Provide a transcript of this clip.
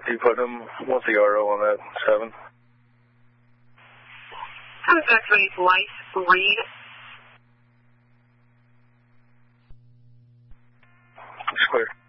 copy. Put him, what's the RO on that? 7? Contact base light, read. It's clear.